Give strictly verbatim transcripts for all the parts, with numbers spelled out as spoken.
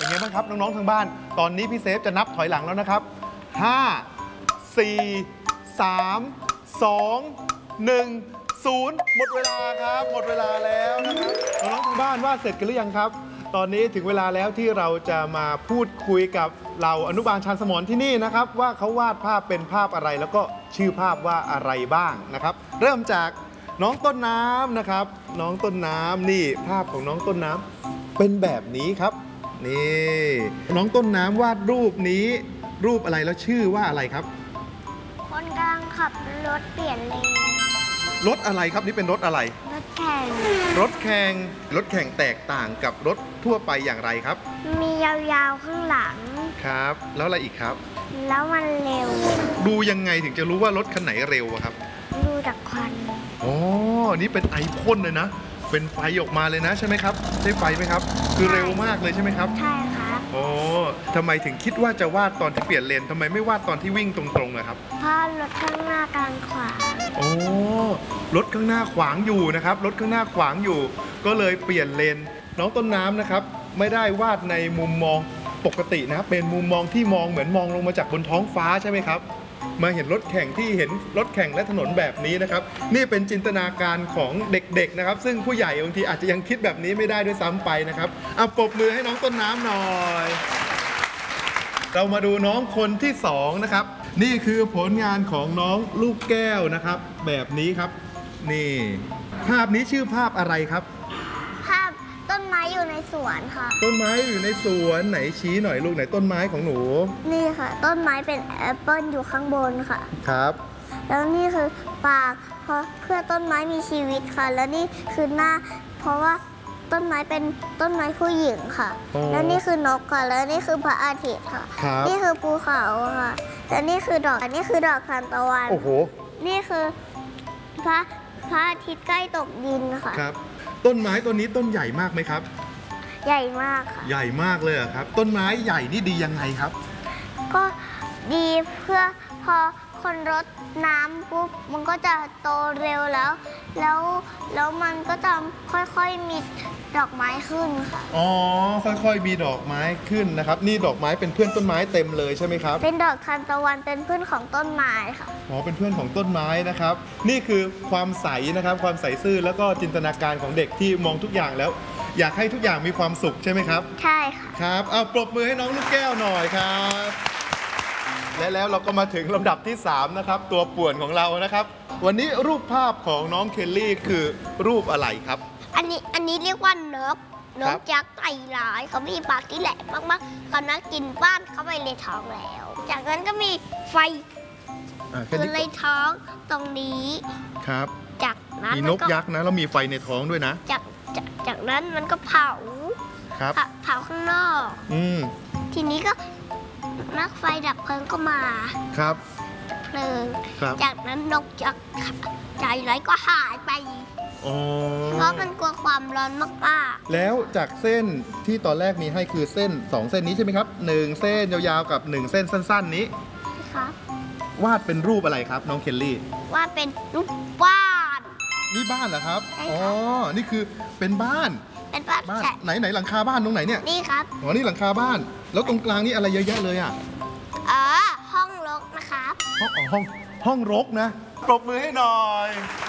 เป็นไงบ้างครับน้องๆทางบ้านตอนนี้พี่เซฟจะนับถอยหลังแล้วนะครับห้า สี่ สาม สอง หนึ่ง ศูนย์หมดเวลาครับหมดเวลาแล้วนะครับน้องๆทางบ้านวาดเสร็จกันหรือยังครับตอนนี้ถึงเวลาแล้วที่เราจะมาพูดคุยกับเราอนุบาลชานสมรที่นี่นะครับว่าเขาวาดภาพเป็นภาพอะไรแล้วก็ชื่อภาพว่าอะไรบ้างนะครับเริ่มจากน้องต้นน้ำนะครับน้องต้นน้ำนี่ภาพของน้องต้นน้ำเป็นแบบนี้ครับนี่น้องต้นน้ำวาดรูปนี้รูปอะไรแล้วชื่อว่าอะไรครับคนกำลังขับรถเปลี่ยนเลนรถอะไรครับนี่เป็นรถอะไรรถแข่งรถแข่งรถแข่งแตกต่างกับรถทั่วไปอย่างไรครับมียาวๆข้างหลังครับแล้วอะไรอีกครับแล้วมันเร็วดูยังไงถึงจะรู้ว่ารถคันไหนเร็วครับดูจากควันอ๋อนี่เป็นไอพ่นเลยนะเป็นไฟออกมาเลยนะใช่ไหมครับใช่ไฟไหมครับคือเร็วมากเลยใช่ไหมครับใช่ครับโอ้ทำไมถึงคิดว่าจะวาดตอนที่เปลี่ยนเลนทำไมไม่วาดตอนที่วิ่งตรงๆอะครับเพราะรถข้างหน้ากลางขวางโอ้รถข้างหน้าขวางอยู่นะครับรถข้างหน้าขวางอยู่ก็เลยเปลี่ยนเลนน้องต้นน้ำนะครับไม่ได้วาดในมุมมองปกตินะเป็นมุมมองที่มองเหมือนมองลงมาจากบนท้องฟ้าใช่ไหมครับมาเห็นรถแข่งที่เห็นรถแข่งและถนนแบบนี้นะครับนี่เป็นจินตนาการของเด็กๆนะครับซึ่งผู้ใหญ่บางทีอาจจะยังคิดแบบนี้ไม่ได้ด้วยซ้ำไปนะครับเอาปรบมือให้น้องต้นน้ำหน่อยเรามาดูน้องคนที่สองนะครับนี่คือผลงานของน้องลูกแก้วนะครับแบบนี้ครับนี่ภาพนี้ชื่อภาพอะไรครับภาพต้นไม้อยู่ในสวนค่ะต้นไม้อยู่ในสวนไหนชี้หน่อยลูกไหนต้นไม้ของหนูนี่ค่ะต้นไม้เป็นแอปเปิลอยู่ข้างบนค่ะครับแล้วนี่คือปากเพราะเพื่อต้นไม้มีชีวิตค่ะแล้วนี่คือหน้าเพราะว่าต้นไม้เป็นต้นไม้ผู้หญิงค่ะแล้วนี่คือนกค่ะแล้วนี่คือพระอาทิตย์ค่ะนี่คือภูเขาค่ะแล้วนี่คือดอกอันนี้คือดอกทานตะวันโอ้โหนี่คือพระพระอาทิตย์ใกล้ตกดินค่ะครับต้นไม้ต้นนี้ต้นใหญ่มากไหมครับใหญ่มากค่ะใหญ่มากเลยครับต้นไม้ใหญ่นี่ดียังไงครับก็ดีเพื่อพอคนรดน้ำปุ๊บมันก็จะโตเร็วแล้วแล้วแล้วมันก็จะค่อยๆมีดอกไม้ขึ้นค่ะอ๋อค่อยๆมีดอกไม้ขึ้นนะครับนี่ดอกไม้เป็นเพื่อนต้นไม้เต็มเลยใช่ไหมครับเป็นดอกทานตะวันเป็นเพื่อนของต้นไม้ค่ะอ๋อเป็นเพื่อนของต้นไม้นะครับนี่คือความใสนะครับความใสซื่อแล้วก็จินตนาการของเด็กที่มองทุกอย่างแล้วอยากให้ทุกอย่างมีความสุขใช่ไหมครับใช่ค่ะครับเอาปรบมือให้น้องลูกแก้วหน่อยครับและแล้วเราก็มาถึงลำดับที่สามนะครับตัวป่วนของเรานะครับวันนี้รูปภาพของน้องเคลลี่คือรูปอะไรครับอันนี้อันนี้เรียกว่านกนกยักษ์ไตร้ายเขามีปากที่แหลมมากๆเขานักกินบ้านเข้าไปในท้องแล้วจากนั้นก็มีไฟอยู่ในท้องตรงนี้ครับจากนั้นมีนกยักษ์นะแล้วมีไฟในท้องด้วยนะจากจากจากนั้นมันก็เผาครับเผาข้างนอกอืมทีนี้ก็นักไฟดับเพลิงก็มาครับเพลิงจากนั้นนกยักษ์ใจร้ายก็หายไปเพราะมันกลัวความร้อนมากๆแล้วจากเส้นที่ตอนแรกมีให้คือเส้นสองเส้นนี้ใช่ไหมครับหนึ่งเส้นยาวๆกับหนึ่งเส้นสั้นๆนี้ครับวาดเป็นรูปอะไรครับน้องเคลลี่วาดเป็นรูปบ้านนี่บ้านเหรอครับอ๋อนี่คือเป็นบ้านเป็นบ้านบ้านไหนไหนหลังคาบ้านตรงไหนเนี่ยนี่ครับอ๋อนี่หลังคาบ้านแล้วตรงกลางนี่อะไรเยอะแยะเลยอ่ะอ๋อห้องรกนะครับห้องอ๋อห้องห้องรกนะปรบมือให้หน่อย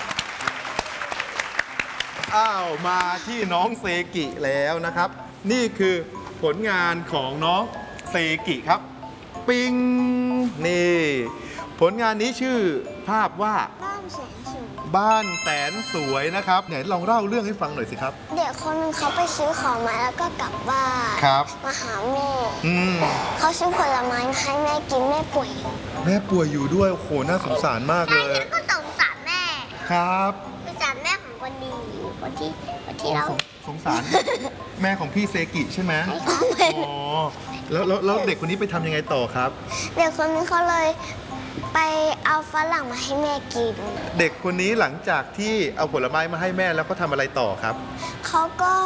อ้าวมาที่น้องเซกิแล้วนะครับนี่คือผลงานของน้องเซกิครับปิงนี่ผลงานนี้ชื่อภาพว่าบ้านแสนสวยบ้านแสนสวยนะครับไหนลองเล่าเรื่องให้ฟังหน่อยสิครับเด็กคนนึงเขาไปซื้อของมาแล้วก็กลับบ้านครับมาหาแม่มเขาซื้อผลไม้มาให้แม่กินแม่ป่วยอยู่แม่ป่วยอยู่ด้วยโอ้โหน่าสงสารมากเลยฉันก็สงสารแม่ครับสงสารแม่ของคนดีคนที่คนที่เราสงสารแม่ของพี่เซกิใช่ไหมอ๋อแล้วแล้วเด็กคนนี้ไปทำยังไงต่อครับเด็กคนนี้เขาเลยไปเอาฝรั่งมาให้แม่กินเด็กคนนี้หลังจากที่เอาผลไม้มาให้แม่แล้วเขาทำอะไรต่อครับเขาก็